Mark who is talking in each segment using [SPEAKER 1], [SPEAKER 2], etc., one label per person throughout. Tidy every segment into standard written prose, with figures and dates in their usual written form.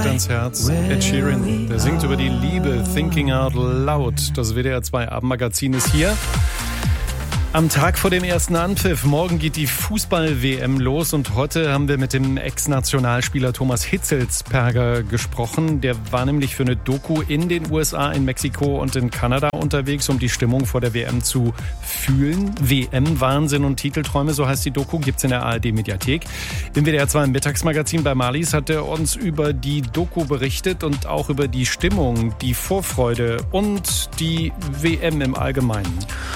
[SPEAKER 1] ans Herz. Ed Sheeran, der singt über die Liebe, Thinking Out Loud. Das WDR 2 Abendmagazin ist hier. Am Tag vor dem ersten Anpfiff. Morgen geht die Fußball-WM los und heute haben wir mit dem Ex-Nationalspieler Thomas Hitzelsperger gesprochen. Der war nämlich für eine Doku in den USA, in Mexiko und in Kanada unterwegs, um die Stimmung vor der WM zu fühlen. WM, Wahnsinn und Titelträume, so heißt die Doku, gibt's in der ARD-Mediathek. Im WDR 2 Mittagsmagazin bei Marlies hat er uns über die Doku berichtet und auch über die Stimmung, die Vorfreude und die WM im Allgemeinen.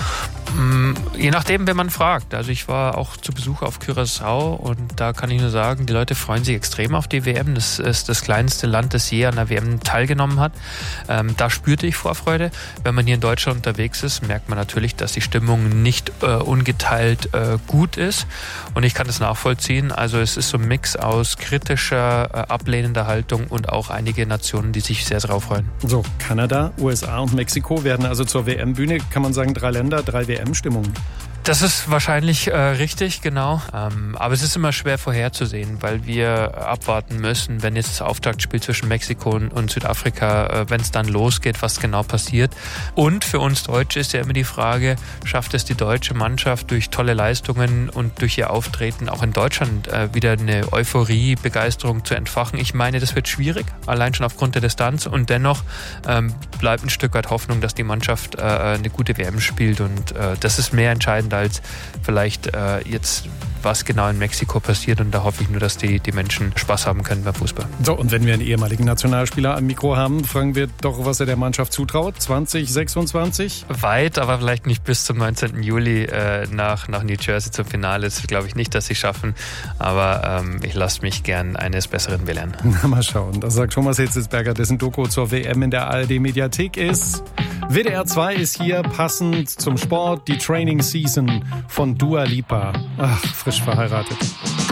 [SPEAKER 2] Je nachdem, wen man fragt. Also ich war auch zu Besuch auf Curaçao und da kann ich nur sagen, die Leute freuen sich extrem auf die WM. Das ist das kleinste Land, das je an der WM teilgenommen hat. Da spürte ich Vorfreude. Wenn man hier in Deutschland unterwegs ist, merkt man natürlich, dass die Stimmung nicht ungeteilt gut ist. Und ich kann das nachvollziehen. Also es ist so ein Mix aus kritischer, ablehnender Haltung und auch einige Nationen, die sich sehr darauf freuen.
[SPEAKER 1] So, Kanada, USA und Mexiko werden also zur WM-Bühne, kann man sagen, 3 Länder, 3 WM-Stimmungen.
[SPEAKER 2] Das ist wahrscheinlich richtig, genau. Aber es ist immer schwer vorherzusehen, weil wir abwarten müssen, wenn jetzt das Auftaktspiel zwischen Mexiko und Südafrika, wenn es dann losgeht, was genau passiert. Und für uns Deutsche ist ja immer die Frage, schafft es die deutsche Mannschaft durch tolle Leistungen und durch ihr Auftreten auch in Deutschland wieder eine Euphorie, Begeisterung zu entfachen? Ich meine, das wird schwierig, allein schon aufgrund der Distanz. Und dennoch bleibt ein Stück weit Hoffnung, dass die Mannschaft eine gute WM spielt. Und das ist mehr entscheidend als vielleicht jetzt, was genau in Mexiko passiert. Und da hoffe ich nur, dass die Menschen Spaß haben können beim Fußball.
[SPEAKER 1] So, und wenn wir einen ehemaligen Nationalspieler am Mikro haben, fragen wir doch, was er der Mannschaft zutraut. 2026?
[SPEAKER 2] Weit, aber vielleicht nicht bis zum 19. Juli nach New Jersey zum Finale. Das glaube ich nicht, dass sie schaffen. Aber ich lasse mich gern eines Besseren belehren.
[SPEAKER 1] Na, mal schauen. Das sagt Thomas Hitzelsperger, dessen Doku zur WM in der ARD-Mediathek ist. WDR 2 ist hier passend zum Sport, die Training Season von Dua Lipa. Ach, frisch verheiratet.